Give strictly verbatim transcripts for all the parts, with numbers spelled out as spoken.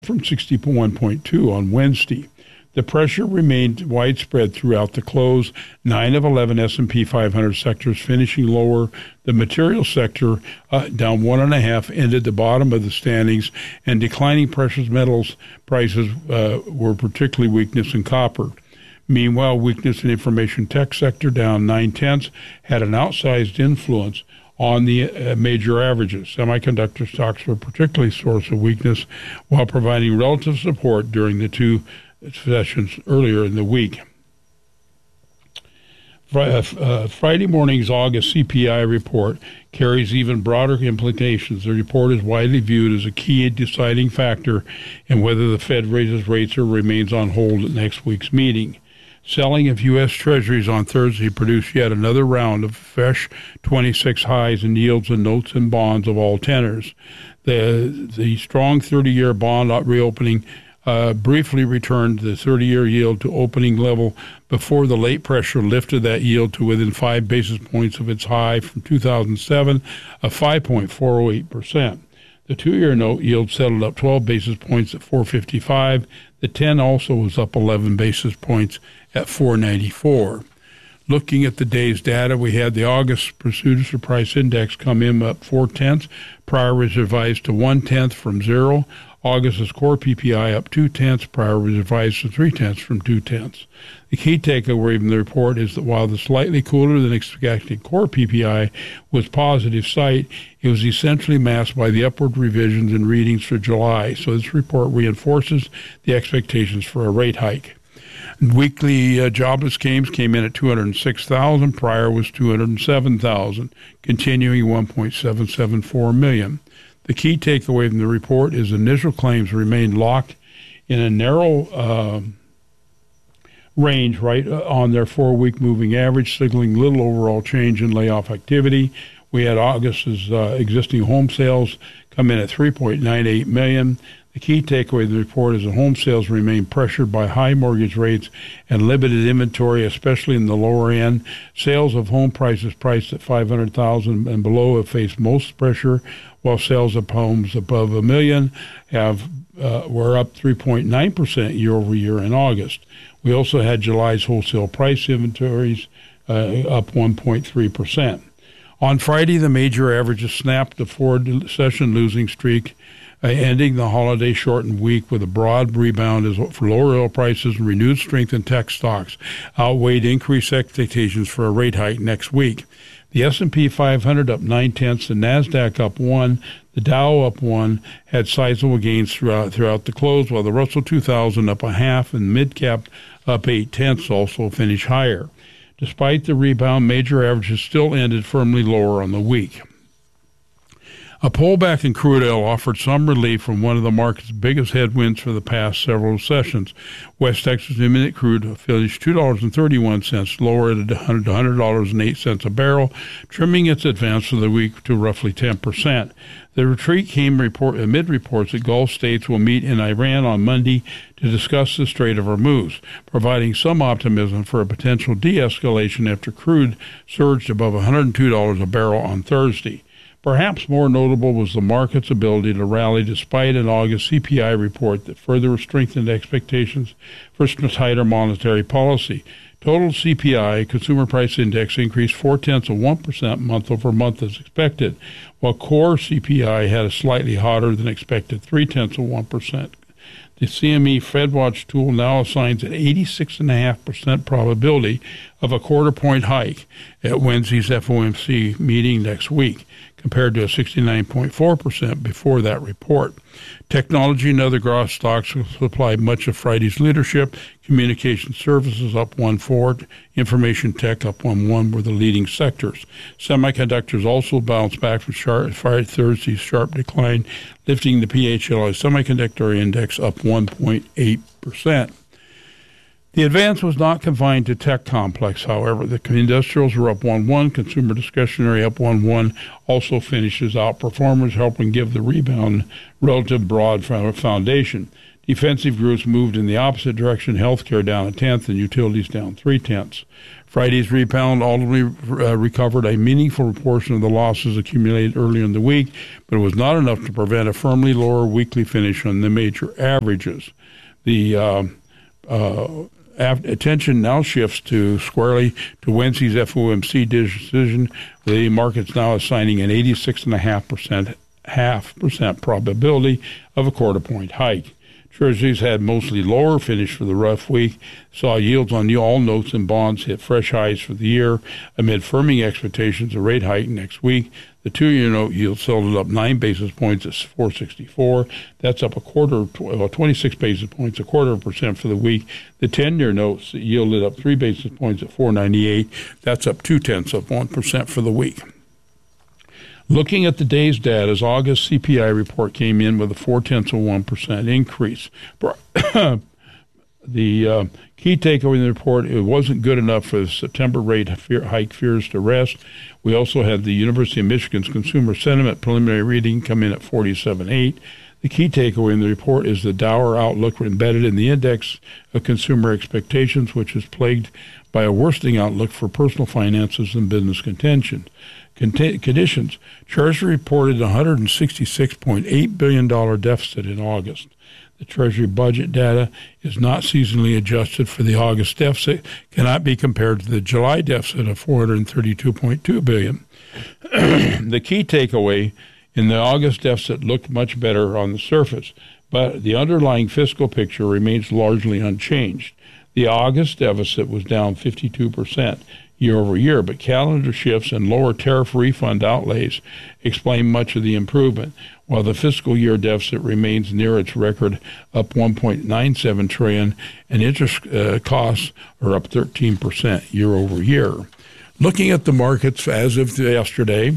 from sixty-one point two on Wednesday. The pressure remained widespread throughout the close, nine of eleven S and P five hundred sectors finishing lower. The materials sector, uh, down one and a half, ended the bottom of the standings, and declining precious metals prices uh, were particularly weakness in copper. Meanwhile, weakness in information tech sector, down nine-tenths, had an outsized influence on the uh, major averages. Semiconductor stocks were particularly a source of weakness, while providing relative support during the two sessions earlier in the week. Uh, Friday morning's August C P I report carries even broader implications. The report is widely viewed as a key deciding factor in whether the Fed raises rates or remains on hold at next week's meeting. Selling of U S. Treasuries on Thursday produced yet another round of fresh twenty-six highs in yields and notes and bonds of all tenors. The, the strong thirty-year bond reopening Uh, briefly returned the thirty-year yield to opening level before the late pressure lifted that yield to within five basis points of its high from two thousand seven of five point four oh eight percent. The two-year note yield settled up twelve basis points at four fifty-five. The ten also was up eleven basis points at four ninety-four. Looking at the day's data, we had the August Producer Price Index come in up four-tenths. Prior was revised to one-tenth from zero. August's core P P I up two-tenths, prior was revised to three-tenths from two-tenths. The key takeaway from the report is that while the slightly cooler than expected core P P I was positive sight, it was essentially masked by the upward revisions in readings for July. So this report reinforces the expectations for a rate hike. Weekly uh, jobless claims came in at two hundred six thousand, prior was two hundred seven thousand, continuing one point seven seven four million. The key takeaway from the report is initial claims remained locked in a narrow uh, range right on their four-week moving average, signaling little overall change in layoff activity. We had August's uh, existing home sales come in at three point nine eight million. The key takeaway of the report is that home sales remain pressured by high mortgage rates and limited inventory, especially in the lower end. Sales of home prices priced at five hundred thousand dollars and below have faced most pressure, while sales of homes above a million have uh, were up three point nine percent year over year in August. We also had July's wholesale price inventories uh, up one point three percent. On Friday, the major averages snapped the four-session losing streak, Uh, ending the holiday-shortened week with a broad rebound as for lower oil prices and renewed strength in tech stocks outweighed increased expectations for a rate hike next week. The S and P five hundred up nine-tenths, the NASDAQ up one, the Dow up one, had sizable gains throughout throughout the close, while the Russell two thousand up a half and mid-cap up eight-tenths also finished higher. Despite the rebound, major averages still ended firmly lower on the week. A pullback in crude oil offered some relief from one of the market's biggest headwinds for the past several sessions. West Texas Intermediate crude finished two dollars and thirty-one cents, lower at one hundred dollars and eight cents a barrel, trimming its advance for the week to roughly ten percent. The retreat came report, amid reports that Gulf states will meet in Iran on Monday to discuss the Strait of Hormuz, providing some optimism for a potential de-escalation after crude surged above one hundred two dollars a barrel on Thursday. Perhaps more notable was the market's ability to rally despite an August C P I report that further strengthened expectations for tighter monetary policy. Total C P I, Consumer Price Index, increased four-tenths of one percent month over month as expected, while core C P I had a slightly hotter than expected three-tenths of one percent. The C M E FedWatch tool now assigns an eighty-six point five percent probability of a quarter-point hike at Wednesday's F O M C meeting next week, compared to a sixty-nine point four percent before that report. Technology and other growth stocks will supply much of Friday's leadership. Communication services up one point four, information tech up one point one were the leading sectors. Semiconductors also bounced back from sharp, Thursday's sharp decline, lifting the P H L I Semiconductor Index up one point eight percent. The advance was not confined to tech complex, however. The industrials were up one point one, consumer discretionary up one point one, also finishes outperformers, helping give the rebound relative broad foundation. Defensive groups moved in the opposite direction, healthcare down a tenth and utilities down three-tenths. Friday's rebound ultimately uh, recovered a meaningful portion of the losses accumulated earlier in the week, but it was not enough to prevent a firmly lower weekly finish on the major averages. The uh, uh, attention now shifts to squarely to Wednesday's F O M C decision. The market's now assigning an eighty-six point five percent half percent probability of a quarter point hike. Treasuries had mostly lower finish for the rough week, saw yields on all notes and bonds hit fresh highs for the year amid firming expectations of rate hike next week. The two-year note yield settled up nine basis points at four sixty-four. That's up a quarter, well, twenty-six basis points, a quarter of a percent for the week. The ten-year notes yielded up three basis points at four ninety-eight. That's up two-tenths of one percent for the week. Looking at the day's data, August C P I report came in with a four-tenths of one percent increase. The uh, key takeaway in the report, it wasn't good enough for the September rate hike fears to rest. We also had the University of Michigan's consumer sentiment preliminary reading come in at forty-seven point eight. The key takeaway in the report is the dour outlook embedded in the index of consumer expectations, which is plagued by a worsening outlook for personal finances and business contention. Conditions. Treasury reported a one hundred sixty-six point eight billion dollars deficit in August. The Treasury budget data is not seasonally adjusted for the August deficit, cannot be compared to the July deficit of four hundred thirty-two point two billion dollars. The key takeaway in the August deficit looked much better on the surface, but the underlying fiscal picture remains largely unchanged. The August deficit was down fifty-two percent year over year, but calendar shifts and lower tariff refund outlays explain much of the improvement, while the fiscal year deficit remains near its record, up one point nine seven trillion dollars, and interest uh, costs are up thirteen percent year over year. Looking at the markets as of yesterday,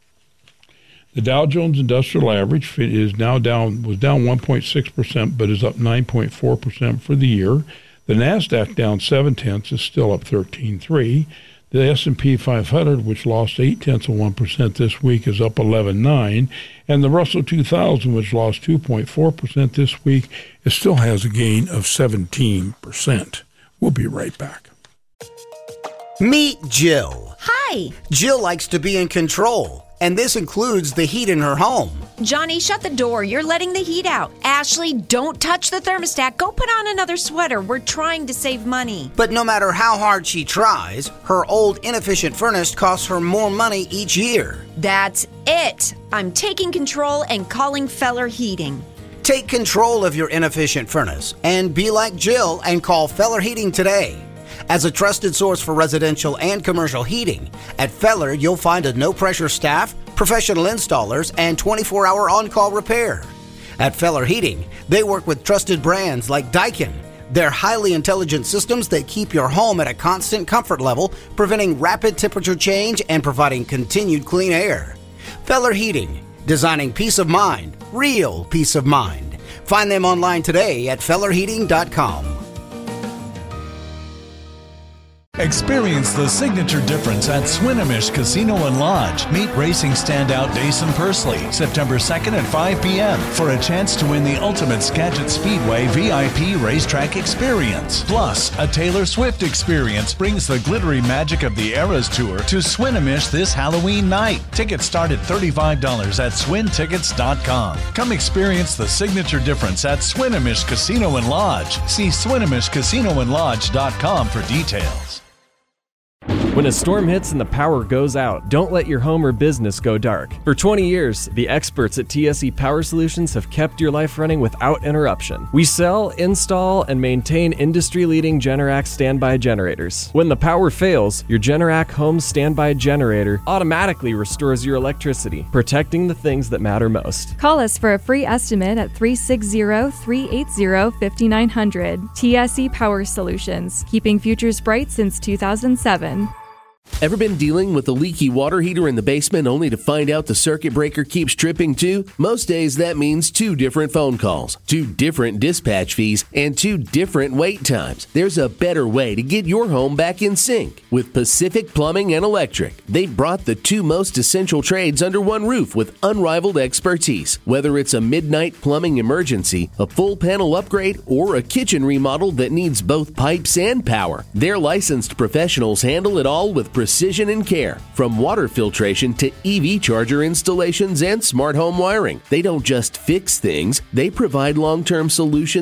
the Dow Jones Industrial Average is now down was down one point six percent, but is up nine point four percent for the year. The Nasdaq down seven tenths is still up thirteen point three. The S and P five hundred, which lost eight tenths of one percent this week, is up eleven point nine, and the Russell two thousand, which lost two point four percent this week, it still has a gain of seventeen percent. We'll be right back. Meet Jill. Hi. Jill likes to be in control, and this includes the heat in her home. Johnny, shut the door. You're letting the heat out. Ashley, don't touch the thermostat. Go put on another sweater. We're trying to save money. But no matter how hard she tries, her old inefficient furnace costs her more money each year. That's it. I'm taking control and calling Feller Heating. Take control of your inefficient furnace and be like Jill and call Feller Heating today. As a trusted source for residential and commercial heating, at Feller you'll find a no-pressure staff, professional installers, and twenty-four hour on-call repair. At Feller Heating, they work with trusted brands like Daikin. They're highly intelligent systems that keep your home at a constant comfort level, preventing rapid temperature change and providing continued clean air. Feller Heating, designing peace of mind, real peace of mind. Find them online today at feller heating dot com. Experience the signature difference at Swinomish Casino and Lodge. Meet racing standout Dason Pursley September second at five p.m. for a chance to win the ultimate Skagit Speedway V I P racetrack experience. Plus, a Taylor Swift experience brings the glittery magic of the Eras Tour to Swinomish this Halloween night. Tickets start at thirty-five dollars at swin tickets dot com. Come experience the signature difference at Swinomish Casino and Lodge. See swinomish casino and lodge dot com for details. When a storm hits and the power goes out, don't let your home or business go dark. For twenty years, the experts at T S E Power Solutions have kept your life running without interruption. We sell, install, and maintain industry-leading Generac standby generators. When the power fails, your Generac home standby generator automatically restores your electricity, protecting the things that matter most. Call us for a free estimate at three six zero, three eight zero, five nine zero zero. T S E Power Solutions, keeping futures bright since two thousand seven. Ever been dealing with a leaky water heater in the basement only to find out the circuit breaker keeps tripping too? Most days that means two different phone calls, two different dispatch fees, and two different wait times. There's a better way to get your home back in sync. With Pacific Plumbing and Electric, they've brought the two most essential trades under one roof with unrivaled expertise. Whether it's a midnight plumbing emergency, a full panel upgrade, or a kitchen remodel that needs both pipes and power, their licensed professionals handle it all with precision and care. From water filtration to E V charger installations and smart home wiring, they don't just fix things, they provide long-term solutions